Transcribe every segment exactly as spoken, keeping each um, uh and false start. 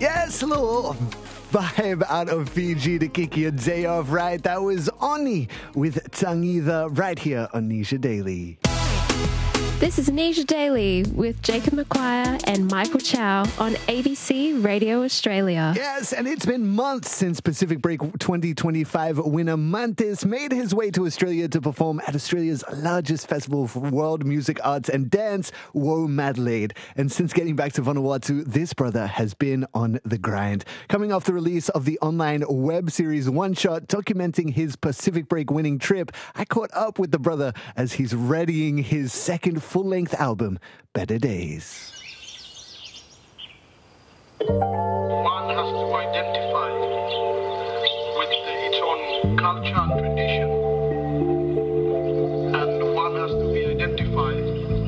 Yes, a little vibe out of Fiji to kick your day off right. That was Oni with Tangitha right here on Nisha Daily. This is Nisha Daily with Jacob McQuire and Michael Chow on A B C Radio Australia. Yes, and it's been months since Pacific Break twenty twenty-five winner Mantis made his way to Australia to perform at Australia's largest festival for world music, arts and dance, Womadelaide. And since getting back to Vanuatu, this brother has been on the grind. Coming off the release of the online web series One Shot documenting his Pacific Break winning trip, I caught up with the brother as he's readying his second full-length album, Better Days. One has to identify with its own culture and tradition, and one has to be identified.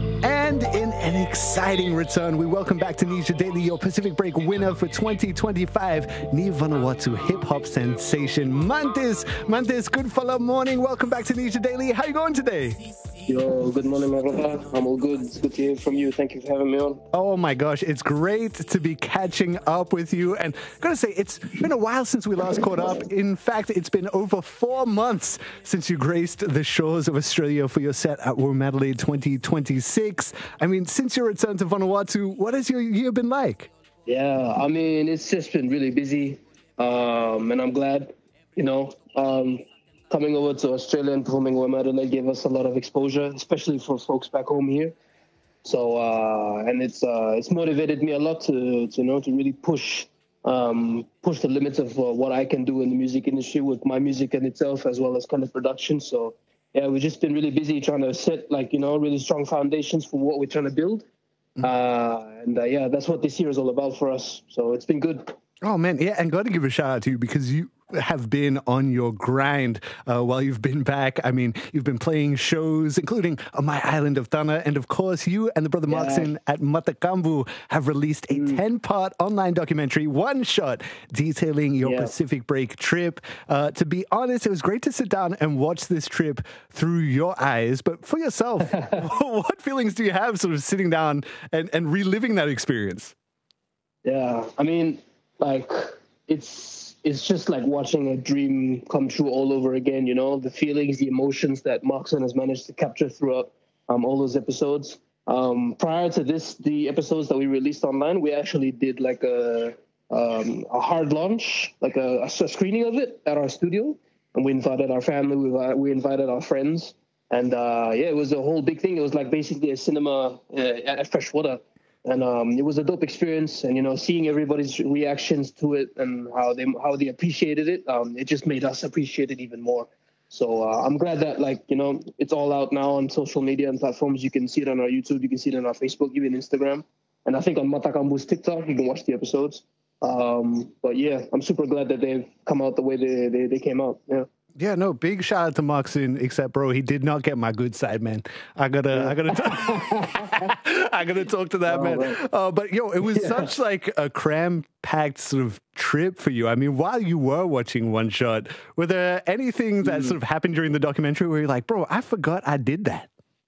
And in an exciting return, we welcome back to Nisha Daily, your Pacific Break winner for twenty twenty-five, Ni Vanuatu hip-hop sensation, Mantis. Mantis, good fellow morning. Welcome back to Nisha Daily. How you going today? Yo, good morning, my brother. I'm all good. It's good to hear from you. Thank you for having me on. Oh my gosh, it's great to be catching up with you. And I've got to say, it's been a while since we last caught up. In fact, it's been over four months since you graced the shores of Australia for your set at Womadelaide twenty twenty-six. I mean, since your return to Vanuatu, what has your year been like? Yeah, I mean, it's just been really busy. Um, and I'm glad, you know, um, coming over to Australia and performing Womadelaide gave us a lot of exposure, especially for folks back home here. So, uh, and it's uh, it's motivated me a lot to, to you know, to really push um, push the limits of uh, what I can do in the music industry with my music in itself, as well as kind of production. So, yeah, we've just been really busy trying to set, like, you know, really strong foundations for what we're trying to build. Mm-hmm. Uh, and uh, yeah, that's what this year is all about for us. So it's been good. Oh, man. Yeah, and got to give a shout out to you because you have been on your grind uh, while you've been back. I mean, you've been playing shows, including on my island of Tanna. And of course, you and the brother yeah. Markson at Matakambu have released a mm. ten-part online documentary, One Shot, detailing your yeah. Pacific Break trip. Uh, to be honest, it was great to sit down and watch this trip through your eyes. But for yourself, what feelings do you have sort of sitting down and, and reliving that experience? Yeah, I mean, like, it's it's just like watching a dream come true all over again, you know, the feelings, the emotions that Markson has managed to capture throughout um, all those episodes. Um, prior to this, the episodes that we released online, we actually did like a um, a hard launch, like a, a screening of it at our studio. And we invited our family, we, we invited our friends. And uh, yeah, it was a whole big thing. It was like basically a cinema uh, at Freshwater. And um, it was a dope experience, and you know, seeing everybody's reactions to it and how they how they appreciated it, um, it just made us appreciate it even more. So uh, I'm glad that, like, you know, it's all out now on social media and platforms. You can see it on our YouTube, you can see it on our Facebook, even Instagram, and I think on Matakambu's TikTok you can watch the episodes. Um, but yeah, I'm super glad that they've come out the way they they, they came out. Yeah. Yeah, no, big shout out to Markson, except, bro, he did not get my good side, man. I gotta, yeah. I gotta, t- I gotta talk to that, oh, man. man. Uh, but yo, it was yeah. such like a cram-packed sort of trip for you. I mean, while you were watching One Shot, were there anything that mm. sort of happened during the documentary where you're like, bro, I forgot I did that?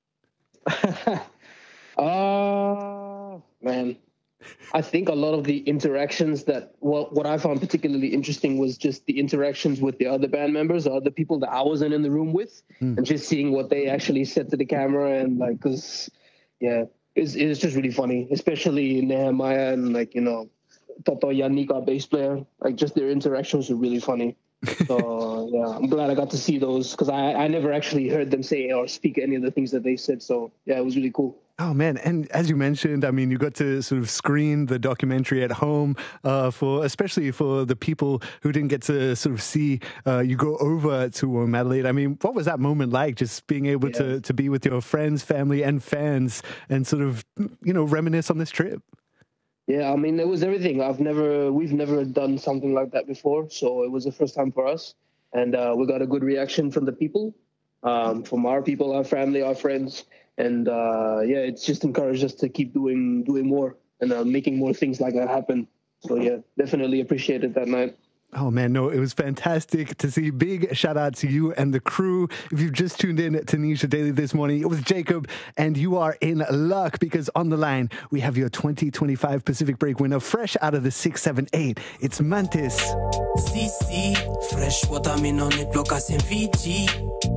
uh, man. I think a lot of the interactions that, well, what I found particularly interesting was just the interactions with the other band members, or other people that I wasn't in the room with, mm. and just seeing what they actually said to the camera. And like, cause yeah, it's, it's just really funny, especially Nehemiah and, like, you know, Toto Yannick, our bass player, like just their interactions were really funny. So yeah, I'm glad I got to see those, because I, I never actually heard them say or speak any of the things that they said. So yeah, it was really cool. Oh, man. And as you mentioned, I mean, you got to sort of screen the documentary at home uh, for, especially for the people who didn't get to sort of see uh, you go over to Womadelaide. I mean, what was that moment like, just being able yeah. to, to be with your friends, family and fans and sort of, you know, reminisce on this trip? Yeah, I mean, it was everything. I've never, we've never done something like that before. So it was the first time for us. And uh, we got a good reaction from the people, um, from our people, our family, our friends. And uh, yeah, it's just encouraged us to keep doing doing more and uh, making more things like that happen. So yeah, definitely appreciated that night. Oh, man, no, it was fantastic to see. Big shout out to you and the crew. If you've just tuned in to Nisha Daily this morning, it was Jacob, and you are in luck because on the line, we have your twenty twenty-five Pacific Break winner, fresh out of the six seven eight. It's Mantis. Si, si, fresh water, me no need block us in Fiji.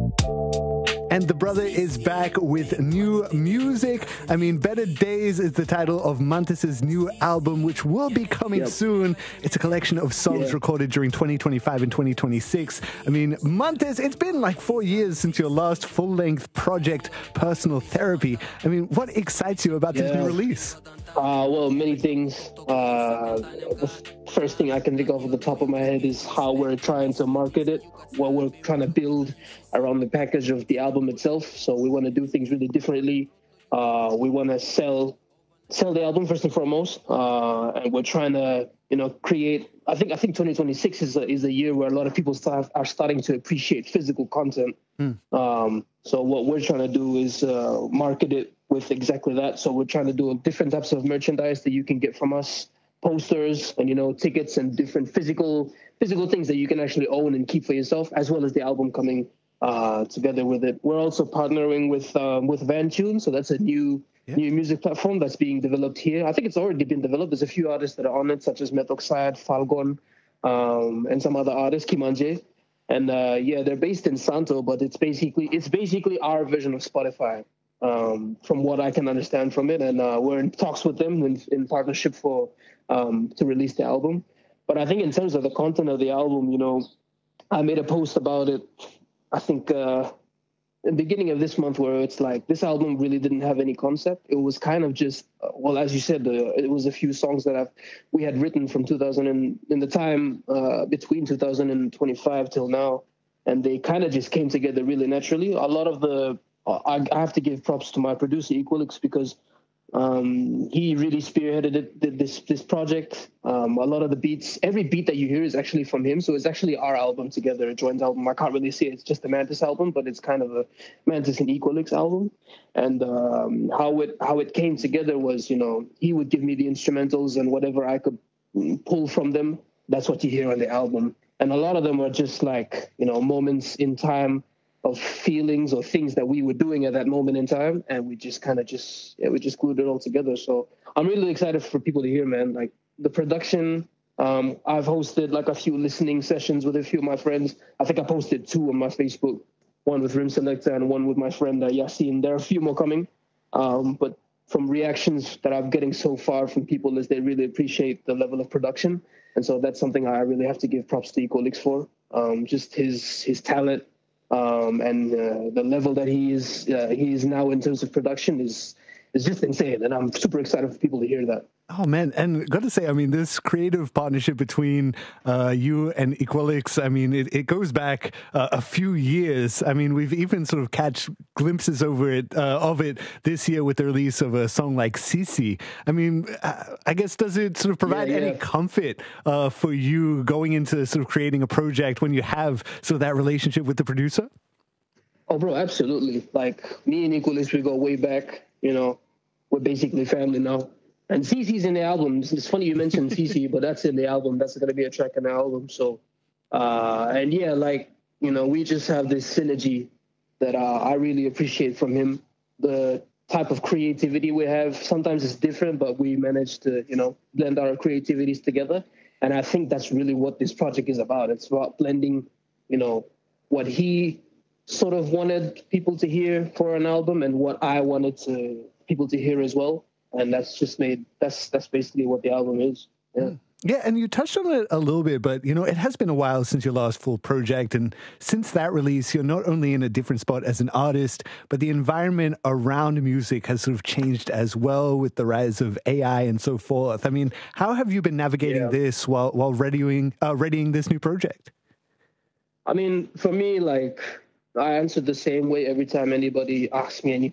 And the brother is back with new music. I mean, Better Days is the title of Mantis's new album, which will be coming Yep. soon. It's a collection of songs Yeah. recorded during twenty twenty-five and twenty twenty-six. I mean, Mantis, it's been like four years since your last full-length project, Personal Therapy. I mean, what excites you about this Yeah. new release? Uh, well, many things. Uh, the f- first thing I can think of at the top of my head is how we're trying to market it, what we're trying to build around the package of the album itself. So we want to do things really differently. Uh, we want to sell sell the album first and foremost, uh, and we're trying to, you know, create. I think I think twenty twenty-six is a, is a year where a lot of people start, are starting to appreciate physical content. Um, so what we're trying to do is uh, market it with exactly that. So we're trying to do different types of merchandise that you can get from us, posters and, you know, tickets and different physical physical things that you can actually own and keep for yourself, as well as the album coming uh, together with it. We're also partnering with um, with VanTune, so that's a new Yeah. new music platform that's being developed here. I think it's already been developed. There's a few artists that are on it, such as Methoxide, Falcon, um, and some other artists, Kimanje. And uh, yeah, they're based in Santo, but it's basically it's basically our version of Spotify, um, from what I can understand from it. And uh, we're in talks with them in, in partnership for um, to release the album. But I think in terms of the content of the album, you know, I made a post about it, I think uh, in the beginning of this month, where it's like this album really didn't have any concept. It was kind of just, uh, well, as you said, uh, it was a few songs that I've, we had written from two thousand and in the time uh, between two thousand twenty-five till now. And they kind of just came together really naturally. A lot of the, uh, I, I have to give props to my producer, Equalix, because um, he really spearheaded it, this this project. Um, a lot of the beats, every beat that you hear is actually from him. So it's actually our album together, a joint album. I can't really say it's just a Mantis album, but it's kind of a Mantis and Equalix album. And um, how it how it came together was, you know, he would give me the instrumentals and whatever I could pull from them. That's what you hear on the album. And a lot of them were just like, you know, moments in time of feelings or things that we were doing at that moment in time, and we just kind of just yeah, we just glued it all together. So I'm really excited for people to hear, man. Like the production, um, I've hosted like a few listening sessions with a few of my friends. I think I posted two on my Facebook, one with Rim Selector and one with my friend uh, Yassine. There are a few more coming, um, but from reactions that I'm getting so far from people is they really appreciate the level of production, and so that's something I really have to give props to Equalix for. Um, just his his talent. Um, and uh, the level that he is uh, he is now in terms of production is is just insane, and I'm super excited for people to hear that. Oh, man. And got to say, I mean, this creative partnership between uh, you and Equalix, I mean, it, it goes back uh, a few years. I mean, we've even sort of catch glimpses over it uh, of it this year with the release of a song like Sisi. I mean, I guess, does it sort of provide Yeah, yeah. any comfort uh, for you going into sort of creating a project when you have sort of that relationship with the producer? Oh, bro, absolutely. Like me and Equalix, we go way back. You know, we're basically family now. And Cece's in the album. It's funny you mentioned Cece, but that's in the album. That's going to be a track in the album. So, uh, and yeah, like, you know, we just have this synergy that uh, I really appreciate from him. The type of creativity we have, sometimes it's different, but we manage to, you know, blend our creativities together. And I think that's really what this project is about. It's about blending, you know, what he sort of wanted people to hear for an album and what I wanted to people to hear as well. And that's just made, that's that's basically what the album is. Yeah. Yeah, and you touched on it a little bit, but, you know, it has been a while since your last full project. And since that release, you're not only in a different spot as an artist, but the environment around music has sort of changed as well with the rise of A I and so forth. I mean, how have you been navigating Yeah. this while, while readying, uh, readying this new project? I mean, for me, like, I answer the same way every time anybody asks me any